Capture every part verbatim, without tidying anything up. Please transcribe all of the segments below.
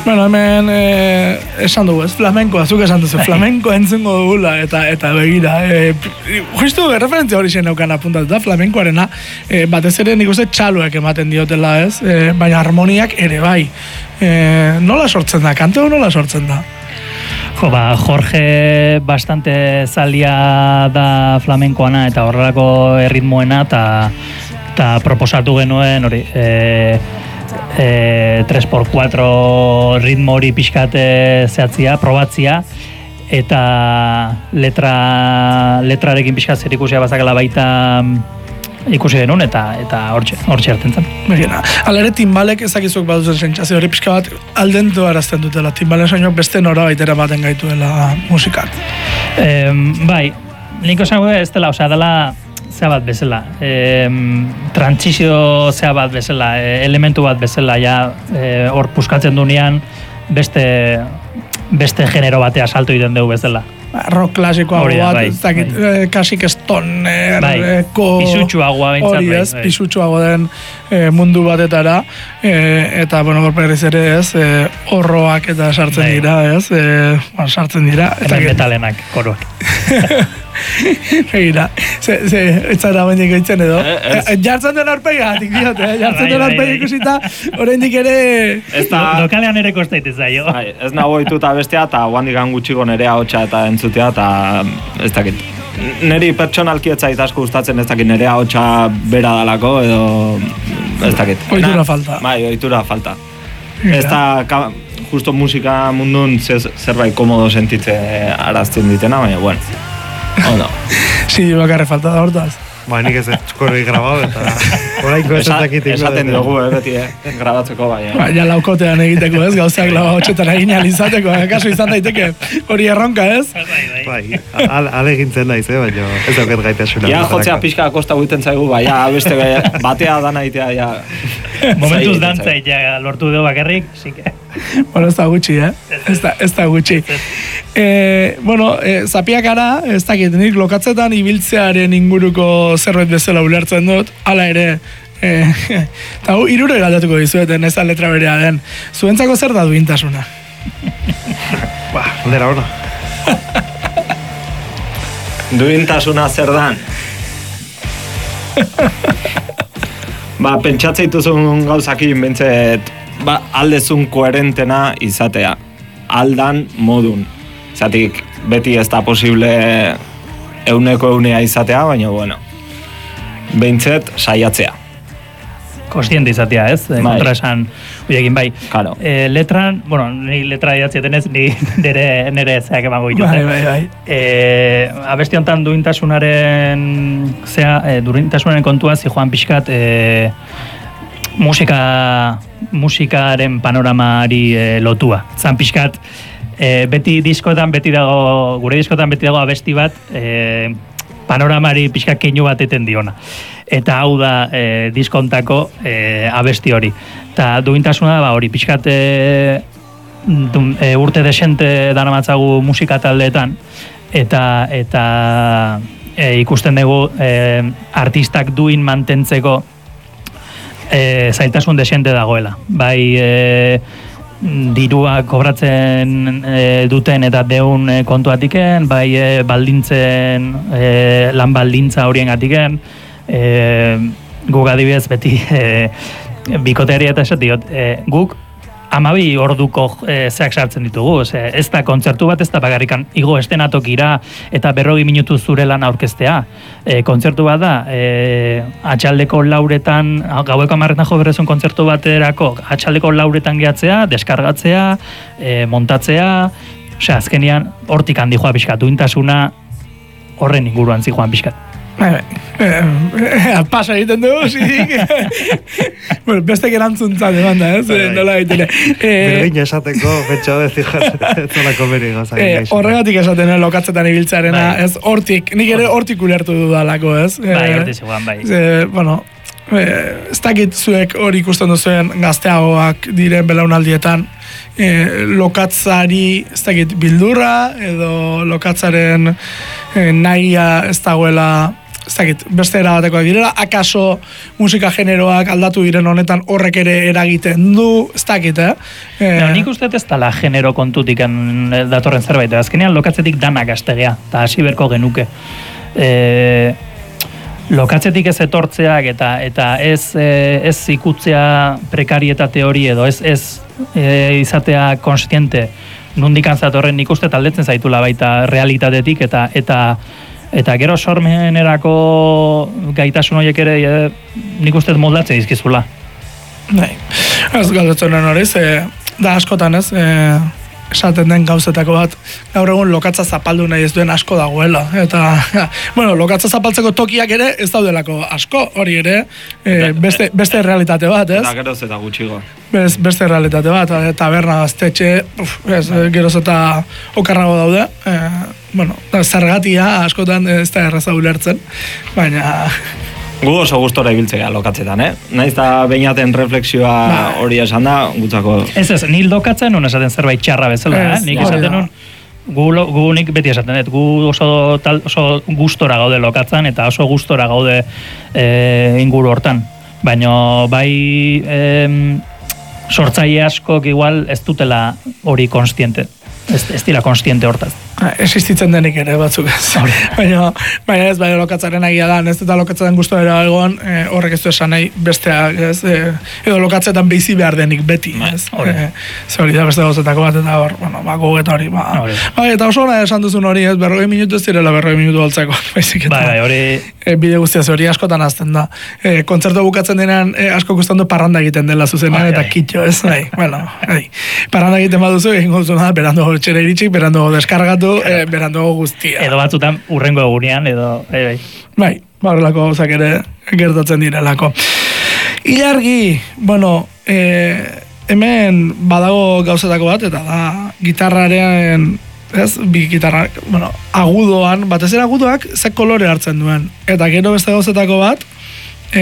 Bueno, hemen eh, esan dugu, ez flamenkoa, zuk esan duzu, flamenkoa entzungo dugula, eta eta begira, eh, justu referentzia hori zen neukan apuntatuta, flamenkoarena, eh, batez ere nik uste txaloek ematen diotela, ez? Eh, baina harmoniak ere bai. Eh, nola sortzen da, kanteu nola sortzen da? Jo, ba, Jorge bastante zalia da flamenkoana eta horrelako erritmoena, eta eta proposatu genuen hori, eh, E, tres por cuatro ritmo hori pixkate zehatzia, probatzia, eta letra, letrarekin pixkat zer ikusia bazakala baita ikusi denun, eta eta hortxe, hortxe hartzen zen. Begina, ala ere timbalek ezakizuk baduzen sentsazio hori pixka bat aldentu arazten dutela, timbalen soinuak beste nora baitera baten gaituela musikat. E, bai, nik esango ez dela, osea, dela zea bat bezala, e, trantsizio zea bat bezala, e, elementu bat bezala, ja, e, hor puskatzen dunean beste, beste genero batea salto egiten dugu bezala. Rock klasikoa bat, bai, ez dakit, bai. Kasik stoner, bai, ko... pisutsuagoa bintzat, hori ez, bai, pisutsuago den e, mundu batetara, e, eta, bueno, gorperriz ere ez, e, horroak eta sartzen bai. dira, ez, e, bueno, sartzen dira. Hemen metalenak, koroak. Egira, ze, ze, ez zara baindik eitzen edo. Eh, eh, jartzen den arpega, tik diote, eh? jartzen den arpega ikusita, oraindik ere... Lokalean ere kostaitez zaio. Ez nago ituta bestea, eta guandik gutxiko nerea hotxa eta entzutea, eta ez dakit. Neri pertsonalki ez zait asko gustatzen, ez dakit nerea hotxa bera dalako, edo ez dakit. Oitura falta. Bai, oitura falta. Ez da, justo musika mundun zerbait komodo sentitze arazten ditena, baina, bueno. Ondo. Si, bakarre falta da hortaz. Ba, nik ez txukorri grabau, eta orainko esatakit. Esaten dugu, eh, beti, eh, grabatzeko, baina. Ba, ja laukotean egiteko, ez, gauzak lau hotxetan egin alizateko, kaso izan daiteke, hori erronka, ez? Bai, ale egintzen naiz, eh, baina ez dauket gaitasuna. Ja, jotzea pixka kosta guiten zaigu, bai, ja, beste batea dana itea, ja. Momentuz dantza, ja, lortu dugu bakarrik, sike. Bueno, ez da gutxi, eh? Ez da, ez da gutxi. Eh, bueno, eh, zapiak ara, ez dakit, nik lokatzetan ibiltzearen inguruko zerbait bezala ulertzen dut, hala ere, eh, eta hu, irure galdatuko dizueten ez da letra berea den. Zuentzako zer da duintasuna? Ba, aldera hona. Duintasuna zer dan? Ba, pentsatzeituzun gauzakin bentzet, ba, aldezun koherentena izatea, aldan modun. Zatik, beti ez da posible euneko eunea izatea, baina, bueno, behintzet saiatzea. Kostiente izatea, ez? Bai. Kontra esan, uiekin, bai. Claro. E, letran, bueno, ni letra idatzieten ez, ni nire, nire zeak emango ditut. Bai, bai, bai. E, abesti honetan duintasunaren, zea, e, duintasunaren kontua zi joan pixkat, e, musika, musikaren panoramari e, lotua. Zan pixkat, e, beti diskoetan, beti dago, gure diskoetan beti dago abesti bat, e, panoramari pixkat keinu bat eten diona. Eta hau da e, diskontako e, abesti hori. Eta duintasuna da, ba, hori pixkat e, dun, e, urte desente daramatzagu musika taldeetan, eta, eta e, ikusten dugu e, artistak duin mantentzeko E, zailtasun desente dagoela. Bai, e, dirua kobratzen e, duten eta deun e, kontuatiken, bai e, baldintzen, e, lan baldintza horien gatiken, e, guk adibidez beti e, bikoteari eta esatiot, e, guk amabi orduko e, zeak sartzen ditugu, ze, ez da kontzertu bat, ez da bagarrikan igo estenatokira eta berrogi minutu zure lan aurkeztea. E, kontzertu bat da, e, atxaldeko lauretan, gaueko amarretan jo berrezun kontzertu baterako, atxaldeko lauretan gehatzea, deskargatzea, e, montatzea, osea, azkenian hortik handi joa pixkat, duintasuna horren inguruan zi joan pixkat. Pasa egiten dugu, zidik. Bueno, beste gerantzuntzat demanda, ez? Nola egiten. Berdin esateko, betxo ez zolako beri gozak. Horregatik esaten, lokatzetan ibiltzarena, ez? Hortik, nik ere hortik ulertu dudalako, ez? Bai, hortik zegoan, bai. Bueno, ez dakit zuek hori ikusten duzuen gazteagoak diren belaunaldietan, lokatzari, ez dakit, bildurra, edo lokatzaren nahia ez dagoela ez dakit, beste erabatekoak direla, akaso musika generoak aldatu diren honetan horrek ere eragiten du, ez dakit, eh? E... No, nik uste ez dala genero kontutik datorren zerbait, azkenean lokatzetik danak astegea, eta hasi berko genuke. E... Lokatzetik ez etortzeak eta eta ez ez ikutzea prekarietate hori edo ez ez e, izatea konstiente nondik zatorren nik uste taldetzen zaitula baita realitatetik eta eta eta gero sormenerako gaitasun horiek ere e, nik uste moldatzen dizkizula. Bai. Ez galdetzen hori, e, da askotan ez, e, esaten den gauzetako bat, gaur egun lokatza zapaldu nahi ez duen asko dagoela. Eta, ja, bueno, lokatza zapaltzeko tokiak ere ez daudelako asko, hori ere, e, beste, beste realitate bat, ez? Eta geroz eta gutxigo. Bez, beste realitate bat, taberna, gaztetxe, uf, ez, geroz eta okarrago daude. E, bueno, zergatia askotan ez da erraza ulertzen, baina... Gu oso gustora ibiltzea lokatzetan, eh? Naiz da beinaten refleksioa hori esan da, gutzako... Ez ez, nil lokatzen nun esaten zerbait txarra bezala, eh? Nik esaten nun, gu, gu nik beti esaten dut, gu oso, tal, oso gustora gaude lokatzen eta oso gustora gaude e, inguru hortan. Baina bai e, sortzaile askok igual ez dutela hori konstiente. Ez, ez dira konstiente hortaz. Existitzen denik ere batzuk ez. baina, baina ez, baina lokatzaren agia da, ez eta lokatzaren guztora egon, e, horrek ez du esan nahi besteak, ez, e, edo lokatzetan bizi behar denik beti, ez. E, ze hori da beste gauzetako bat, eta hor, bueno, ba, goget hori, ba. Bai, eta oso hona esan duzun hori, ez, berrogei minutu ez direla berrogei minutu altzako, baizik eta. Bai, bai, hori... E, bide guztia hori askotan azten da. E, kontzertu bukatzen denean, e, asko guztan du parranda egiten dela zuzenean, eta kitxo, ez, bai, bueno, bai. Parranda egiten baduzu, egin guztuna, berando txera iritsik, berando deskargatu, e, berando guztia. Edo batzutan urrengo egunean, edo... E, bai, bai, barrelako gauzak ere gertatzen direlako. Ilargi, bueno, e, hemen badago gauzetako bat, eta da, gitarraren, ez, bi gitarra, bueno, agudoan, batez ere agudoak, ze kolore hartzen duen. Eta gero beste gauzetako bat, e,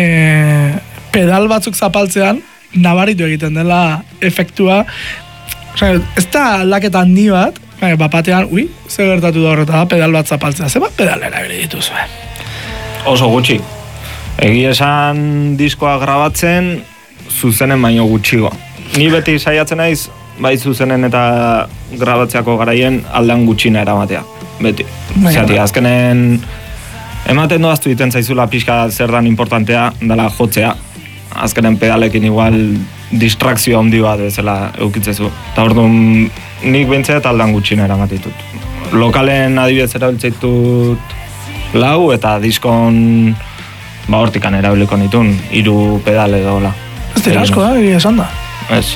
pedal batzuk zapaltzean, nabaritu egiten dela efektua. Osea, ez da aldaketa handi bat, bapatean, ui, ze gertatu da horreta da, pedal bat zapaltzea, ze bat pedalera ere dituzue? Oso gutxi. Egi esan diskoa grabatzen, zuzenen baino gutxigo. Ni beti saiatzen naiz, bai zuzenen eta grabatzeako garaien aldan gutxina eramatea. Beti. Zati, azkenen ematen doaztu iten zaizula pixka zer dan importantea, dela jotzea. Azkenen pedalekin igual distrakzio handi bat bezala eukitzezu. Eta orduan nik bintzea eta aldan gutxina eramatitut. Lokalen adibidez erabiltzeitut lau eta diskon ba hortikan erabiliko nitun, hiru pedal edo hola. Ez dira asko da, egia esan da. Ez.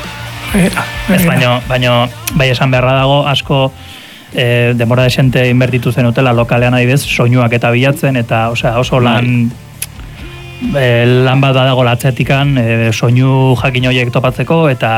Ez, baino, baino, bai esan beharra dago, asko e, demora desente inbertitu zen utela lokalean adibidez, soinuak eta bilatzen, eta osea, oso lan... E, lan bat badago latzetikan e, soinu jakin horiek topatzeko eta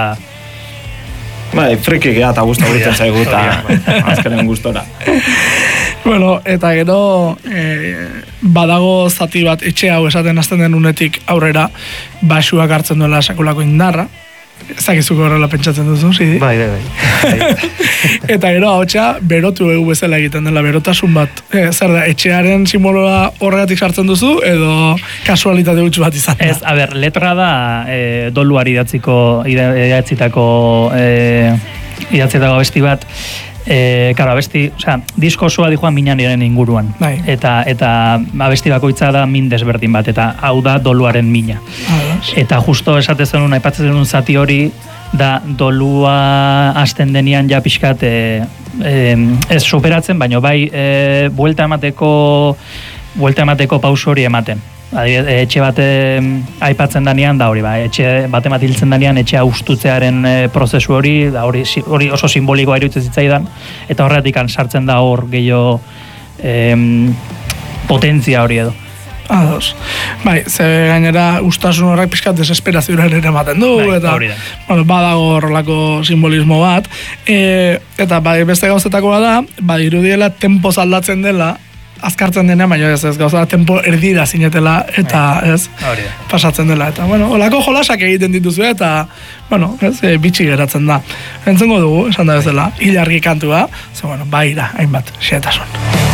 bai, friki geha eta guztu egiten zaigu eta azkenen gustora. Bueno, eta gero e, badago zati bat etxe hau esaten hasten den unetik aurrera basuak hartzen duela sakulako indarra. Zakizuko horrela pentsatzen duzu, zidi? Bai, bai, bai. Eta gero haotxa berotu egu bezala egiten dela, berotasun bat. E, zer da, etxearen simboloa horregatik sartzen duzu, edo kasualitate gutxu bat izan da? Ez, a ber, letra da e, doluari idatziko, idatzitako, e, idatzitako abesti bat, E, karo, abesti, osea, disko osoa di joan minaniren inguruan. Bai. Eta, eta abesti bakoitza da min desberdin bat, eta hau da doluaren mina. Ados. Eta justo esaten zenun, aipatzen zenun zati hori, da dolua hasten denian ja pixkat, e, e, ez superatzen, baina bai e, buelta emateko, buelta emateko pauso hori ematen. Adibidez, etxe bate aipatzen danean da hori, ba, etxe bate bat hiltzen danean etxea ustutzearen e, prozesu hori, da hori, hori oso simbolikoa iruditzen zitzaidan, eta horretik sartzen da hor gehiago em, potentzia hori edo. Ados. Bai, ze gainera ustasun horrek pixkat desesperazioaren ere ematen du, bai, eta bueno, badago horrelako simbolismo bat, e, eta bai, beste gauzetako da, bai, irudiela tempoz aldatzen dela, azkartzen denean, baina ez ez gauza, tempo erdira zinetela, eta ez, pasatzen dela, eta bueno, olako jolasak egiten dituzu, eta bueno, ez, e, bitxi geratzen da. Entzengo dugu, esan da bezala, Ilargi kantua, ze bueno, bai da, hainbat, xeetasun.